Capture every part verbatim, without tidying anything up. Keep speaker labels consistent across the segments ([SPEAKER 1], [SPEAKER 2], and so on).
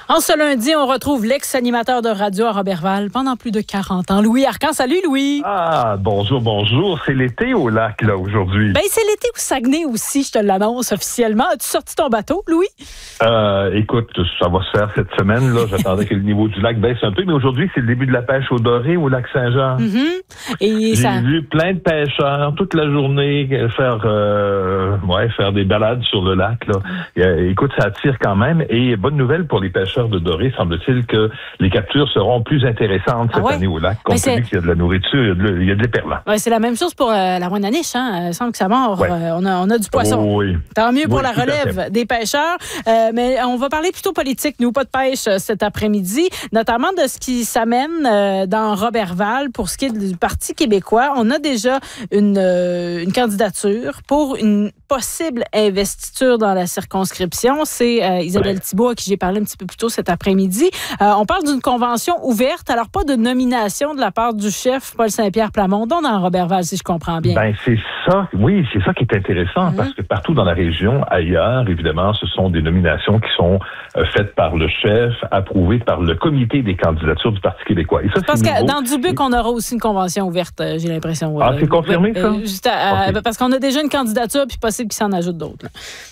[SPEAKER 1] En ce lundi, on retrouve l'ex-animateur de radio à Roberval pendant plus de quarante ans. Louis Arcan. Salut, Louis.
[SPEAKER 2] Ah, bonjour, bonjour. C'est l'été au lac, là, aujourd'hui.
[SPEAKER 1] Ben, c'est l'été au Saguenay aussi, je te l'annonce officiellement. As-tu sorti ton bateau, Louis?
[SPEAKER 2] Euh, écoute, ça va se faire cette semaine, là. J'attendais que le niveau du lac baisse un peu, mais aujourd'hui, c'est le début de la pêche au doré au lac Saint-Jean.
[SPEAKER 1] Mm-hmm. Et
[SPEAKER 2] J'ai
[SPEAKER 1] ça...
[SPEAKER 2] vu plein de pêcheurs toute la journée faire, euh, ouais, faire des balades sur le lac, là. Et, écoute, ça attire quand même. Et bonne nouvelle pour les pêcheurs de doré, semble-t-il que les captures seront plus intéressantes cette ah ouais? année au lac, compte tenu qu'il y a de la nourriture, il y a de, il y a de l'éperlant.
[SPEAKER 1] Ouais, c'est la même chose pour euh, la moine à niche, hein. Il semble que ça mord.
[SPEAKER 2] Ouais.
[SPEAKER 1] Euh, on, a, on a du poisson.
[SPEAKER 2] Oh, oui.
[SPEAKER 1] Tant mieux pour
[SPEAKER 2] oui,
[SPEAKER 1] la relève des pêcheurs. Euh, mais on va parler plutôt politique, nous, pas de pêche euh, cet après-midi, notamment de ce qui s'amène euh, dans Roberval pour ce qui est du Parti québécois. On a déjà une, euh, une candidature pour une possible investiture dans la circonscription. C'est euh, Isabelle ouais. Thibault à qui j'ai parlé un petit peu plus tôt cet après-midi. Euh, on parle d'une convention ouverte, alors pas de nomination de la part du chef Paul Saint-Pierre Plamondon dans Roberval, si je comprends bien.
[SPEAKER 2] Ben c'est ça, oui, c'est ça qui est intéressant, mmh. parce que partout dans la région, ailleurs, évidemment, ce sont des nominations qui sont euh, faites par le chef, approuvées par le comité des candidatures du Parti québécois. Et ça,
[SPEAKER 1] parce
[SPEAKER 2] c'est
[SPEAKER 1] que
[SPEAKER 2] nouveau.
[SPEAKER 1] Dans Dubuc, on aura aussi une convention ouverte, j'ai l'impression.
[SPEAKER 2] Ah, euh, c'est confirmé, ça?
[SPEAKER 1] Euh, juste à, okay. euh, parce qu'on a déjà une candidature, puis possible qu'il s'en ajoute d'autres. Là.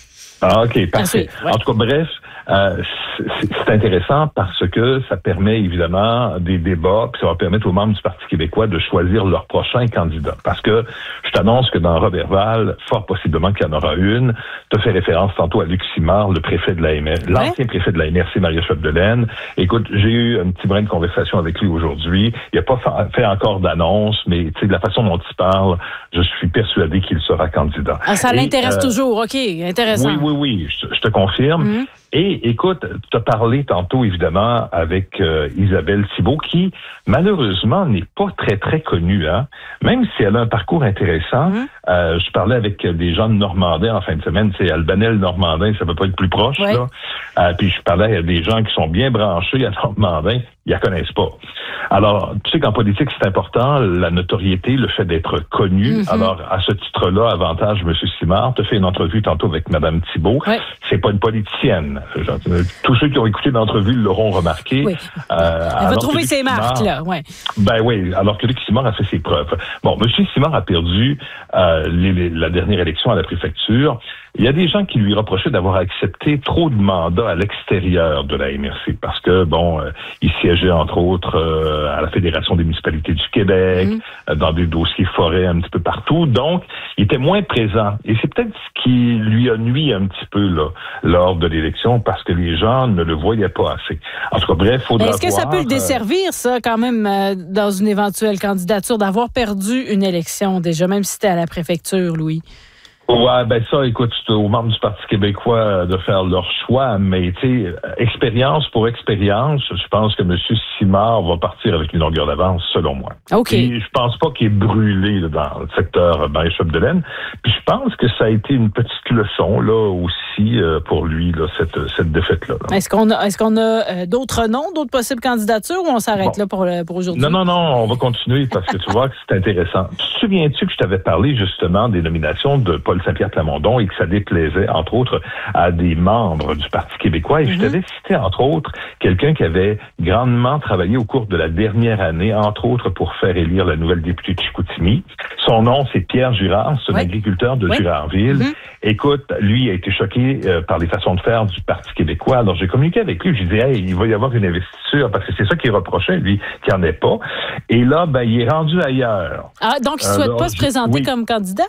[SPEAKER 2] Ah, OK, parfait.
[SPEAKER 1] Ah, ouais.
[SPEAKER 2] En tout cas, bref, euh, c'est, c'est intéressant parce que ça permet évidemment des débats, puis ça va permettre aux membres du Parti québécois de choisir leur prochain candidat. Parce que je t'annonce que dans Roberval, fort possiblement qu'il y en aura une. Tu as fait référence tantôt à Luc Simard, le préfet de la M R C, l'ancien ouais. préfet de la M R C, Maria Chapdelaine. Écoute, j'ai eu un petit brin de conversation avec lui aujourd'hui. Il n'a pas fait encore d'annonce, mais tu sais, de la façon dont il parle, je suis persuadé qu'il sera candidat.
[SPEAKER 1] Ah, ça Et, l'intéresse euh, toujours, OK, intéressant.
[SPEAKER 2] Oui, oui, oui, je, je te confirme. Mm-hmm. Et écoute, tu as parlé tantôt, évidemment, avec euh, Isabelle Thibault, qui, malheureusement, n'est pas très, très connue. Hein? Même si elle a un parcours intéressant. Mm-hmm. Euh, je parlais avec des gens de Normandin en fin de semaine. C'est Albanel-Normandin, ça peut pas être plus proche. Ouais. Là. Euh, puis je parlais à des gens qui sont bien branchés à Normandin. Ils la connaissent pas. Alors, tu sais qu'en politique, c'est important, la notoriété, le fait d'être connu. Mm-hmm. Alors, à ce titre-là, avantage M. Simard. Tu as fait une entrevue tantôt avec Mme Thibault. Ouais. C'est pas une politicienne. Tous ceux qui ont écouté l'entrevue l'auront remarqué.
[SPEAKER 1] Oui. Euh, Elle va trouver ses Simard, marques, là. Ouais.
[SPEAKER 2] Ben oui, alors que Luc Simard a fait ses preuves. Bon, M. Simard a perdu euh, les, les, la dernière élection à la préfecture. Il y a des gens qui lui reprochaient d'avoir accepté trop de mandats à l'extérieur de la M R C parce que, bon, euh, il siégeait, entre autres, euh, à la Fédération des municipalités du Québec, mmh. euh, dans des dossiers forêts un petit peu partout. Donc, il était moins présent. Et c'est peut-être ce qui lui a nui un petit peu là, lors de l'élection parce que les gens ne le voyaient pas assez. En tout cas, bref, il faudra
[SPEAKER 1] Est-ce que
[SPEAKER 2] voir,
[SPEAKER 1] ça peut le desservir, ça, quand même, euh, dans une éventuelle candidature, d'avoir perdu une élection déjà, même si c'était à la préfecture, Louis?
[SPEAKER 2] Ouais, ben ça, écoute, c'est aux membres du Parti québécois de faire leur choix, mais tu sais, expérience pour expérience, je pense que M. Simard va partir avec une longueur d'avance, selon moi.
[SPEAKER 1] OK.
[SPEAKER 2] Et je pense pas qu'il est brûlé là, dans le secteur Marie-Chapdelaine. Puis je pense que ça a été une petite leçon, là, aussi, euh, pour lui, là, cette, cette défaite-là. Là.
[SPEAKER 1] Est-ce qu'on a, est-ce qu'on a euh, d'autres noms, d'autres possibles candidatures, ou on s'arrête bon. là pour, pour aujourd'hui?
[SPEAKER 2] Non, non, non, on va continuer parce que tu vois que c'est intéressant. Tu te souviens-tu que je t'avais parlé, justement, des nominations de Paul Saint-Pierre Plamondon et que ça déplaisait, entre autres, à des membres du Parti québécois. Et mm-hmm. je t'avais cité, entre autres, quelqu'un qui avait grandement travaillé au cours de la dernière année, entre autres, pour faire élire la nouvelle députée de Chicoutimi. Son nom, c'est Pierre Girard, c'est un oui. agriculteur de oui. Girardville. Mm-hmm. Écoute, lui a été choqué euh, par les façons de faire du Parti québécois. Alors, j'ai communiqué avec lui. J'ai dit, hey, il va y avoir une investiture, parce que c'est ça qu'il reprochait, lui, qu'il n'y en ait pas. Et là, ben, il est rendu ailleurs.
[SPEAKER 1] Ah, donc il ne souhaite
[SPEAKER 2] Alors,
[SPEAKER 1] pas se présenter
[SPEAKER 2] oui.
[SPEAKER 1] comme candidat?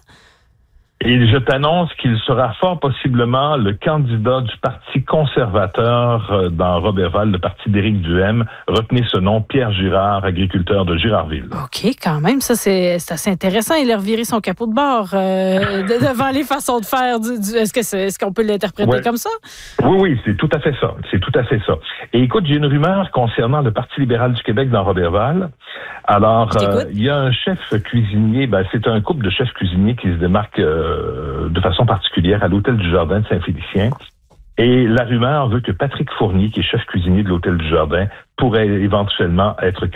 [SPEAKER 2] Et je t'annonce qu'il sera fort possiblement le candidat du Parti conservateur dans Roberval, le parti d'Éric Duhem. Retenez ce nom, Pierre Girard, agriculteur de Girardville.
[SPEAKER 1] OK, quand même, ça, c'est, c'est assez intéressant. Il a reviré son capot de bord euh, de, devant les façons de faire. Du, du, est-ce, que c'est, est-ce qu'on peut l'interpréter ouais. comme ça?
[SPEAKER 2] Oui, oui, c'est tout à fait ça. C'est tout à fait ça. Et écoute, j'ai une rumeur concernant le Parti libéral du Québec dans Roberval. Alors, euh, il y a un chef cuisinier, ben, c'est un couple de chefs cuisiniers qui se démarquent euh, de façon particulière à l'Hôtel du Jardin de Saint-Félicien. Et la rumeur veut que Patrick Fournier, qui est chef cuisinier de l'Hôtel du Jardin, pourrait éventuellement être